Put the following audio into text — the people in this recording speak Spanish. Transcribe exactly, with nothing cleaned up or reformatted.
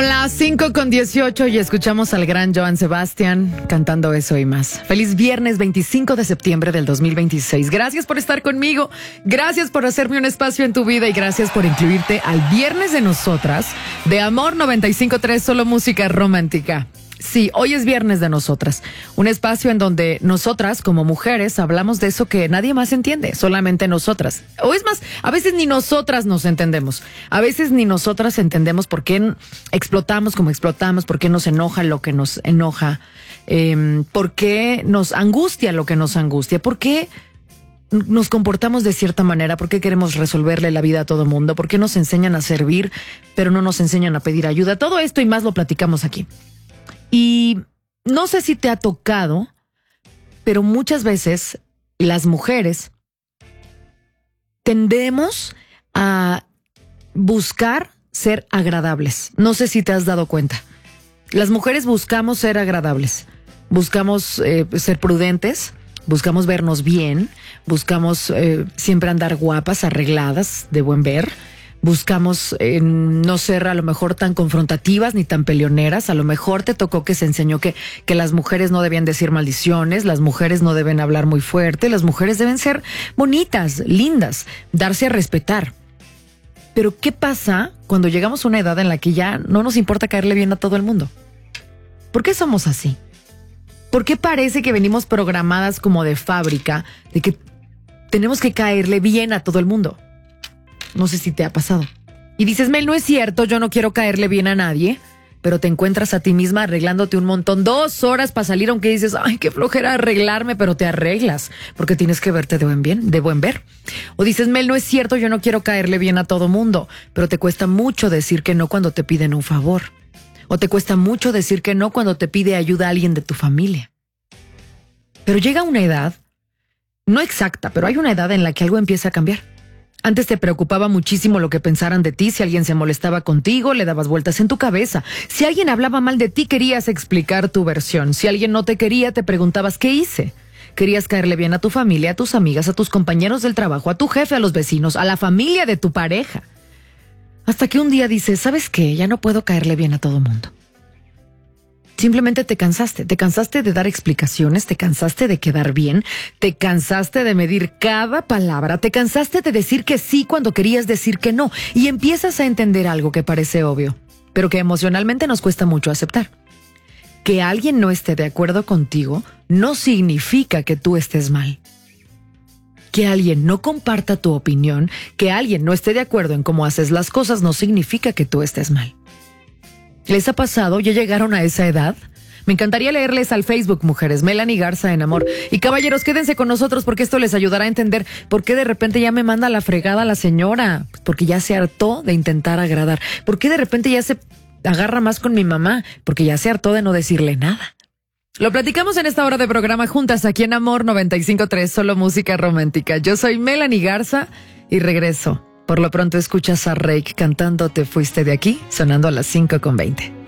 Son las cinco con dieciocho y escuchamos al gran Joan Sebastián cantando eso y más. Feliz viernes veinticinco de septiembre del dos mil veintiséis. Gracias por estar conmigo, gracias por hacerme un espacio en tu vida y gracias por incluirte al Viernes de Nosotras de Amor noventa y cinco punto tres, solo música romántica. Sí, hoy es Viernes de Nosotras, un espacio en donde nosotras como mujeres hablamos de eso que nadie más entiende, solamente nosotras. O es más, a veces ni nosotras nos entendemos, a veces ni nosotras entendemos por qué explotamos como explotamos, por qué nos enoja lo que nos enoja, eh, por qué nos angustia lo que nos angustia, por qué nos comportamos de cierta manera, por qué queremos resolverle la vida a todo mundo, por qué nos enseñan a servir, pero no nos enseñan a pedir ayuda. Todo esto y más lo platicamos aquí. Y no sé si te ha tocado, pero muchas veces las mujeres tendemos a buscar ser agradables. No sé si te has dado cuenta. Las mujeres buscamos ser agradables, buscamos eh, ser prudentes, buscamos vernos bien, buscamos eh, siempre andar guapas, arregladas, de buen ver. Buscamos eh, no ser a lo mejor tan confrontativas ni tan peleoneras. A lo mejor te tocó que se enseñó que, que las mujeres no debían decir maldiciones, las mujeres no deben hablar muy fuerte, las mujeres deben ser bonitas, lindas, darse a respetar. Pero ¿qué pasa cuando llegamos a una edad en la que ya no nos importa caerle bien a todo el mundo? ¿Por qué somos así? ¿Por qué parece que venimos programadas como de fábrica de que tenemos que caerle bien a todo el mundo? No sé si te ha pasado. Y dices, Mel, no es cierto, yo no quiero caerle bien a nadie, pero te encuentras a ti misma arreglándote un montón, dos horas para salir, aunque dices, ay, qué flojera arreglarme, pero te arreglas, porque tienes que verte de buen bien, de buen ver. O dices, Mel, no es cierto, yo no quiero caerle bien a todo mundo, pero te cuesta mucho decir que no cuando te piden un favor. O te cuesta mucho decir que no cuando te pide ayuda a alguien de tu familia. Pero llega una edad, no exacta, pero hay una edad en la que algo empieza a cambiar. Antes te preocupaba muchísimo lo que pensaran de ti. Si alguien se molestaba contigo, le dabas vueltas en tu cabeza. Si alguien hablaba mal de ti, querías explicar tu versión. Si alguien no te quería, te preguntabas, ¿qué hice? Querías caerle bien a tu familia, a tus amigas, a tus compañeros del trabajo, a tu jefe, a los vecinos, a la familia de tu pareja. Hasta que un día dices, ¿sabes qué? Ya no puedo caerle bien a todo mundo. Simplemente te cansaste, te cansaste de dar explicaciones, te cansaste de quedar bien, te cansaste de medir cada palabra, te cansaste de decir que sí cuando querías decir que no, y empiezas a entender algo que parece obvio, pero que emocionalmente nos cuesta mucho aceptar. Que alguien no esté de acuerdo contigo no significa que tú estés mal. Que alguien no comparta tu opinión, que alguien no esté de acuerdo en cómo haces las cosas no significa que tú estés mal. ¿Les ha pasado? ¿Ya llegaron a esa edad? Me encantaría leerles al Facebook, mujeres. Melanie Garza en Amor. Y caballeros, quédense con nosotros porque esto les ayudará a entender por qué de repente ya me manda la fregada la señora. Porque ya se hartó de intentar agradar. ¿Por qué de repente ya se agarra más con mi mamá? Porque ya se hartó de no decirle nada. Lo platicamos en esta hora de programa juntas aquí en Amor noventa y cinco punto tres, solo música romántica. Yo soy Melanie Garza y regreso. Por lo pronto escuchas a Reik cantando Te fuiste de aquí, sonando a las cinco con veinte.